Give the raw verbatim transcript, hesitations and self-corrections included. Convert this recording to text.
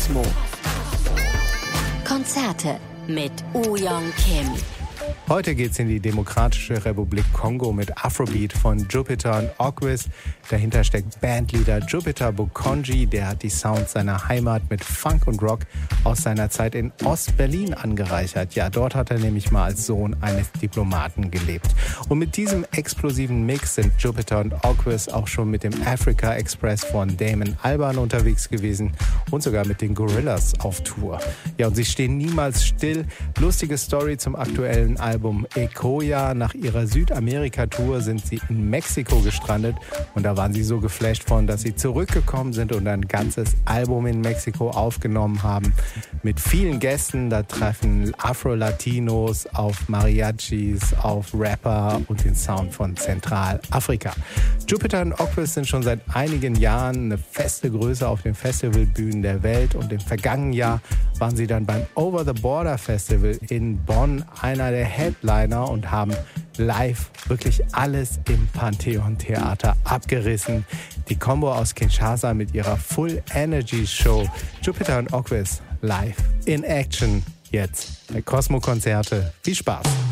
Cosmo. Konzerte mit Oh Young Kim. Heute geht's in die Demokratische Republik Kongo mit Afrobeat von Jupiter und Okwis. Dahinter steckt Bandleader Jupiter Bokonji, der hat die Sounds seiner Heimat mit Funk und Rock aus seiner Zeit in Ost-Berlin angereichert. Ja, dort hat er nämlich mal als Sohn eines Diplomaten gelebt. Und mit diesem explosiven Mix sind Jupiter und Okwis auch schon mit dem Africa Express von Damon Albarn unterwegs gewesen und sogar mit den Gorillas auf Tour. Ja, und sie stehen niemals still. Lustige Story zum aktuellen Album Ekoya. Nach ihrer Südamerika-Tour sind sie in Mexiko gestrandet und da waren sie so geflasht von, dass sie zurückgekommen sind und ein ganzes Album in Mexiko aufgenommen haben mit vielen Gästen. Da treffen Afro-Latinos auf Mariachis, auf Rapper und den Sound von Zentralafrika. Jupiter und Okwis sind schon seit einigen Jahren eine feste Größe auf den Festivalbühnen der Welt und im vergangenen Jahr waren sie dann beim Over the Border Festival in Bonn einer der Headliner und haben live wirklich alles im Pantheon Theater abgerissen. Die Combo aus Kinshasa mit ihrer Full Energy Show. Jupiter und Okwis live in Action. Jetzt bei Cosmo Konzerte. Viel Spaß!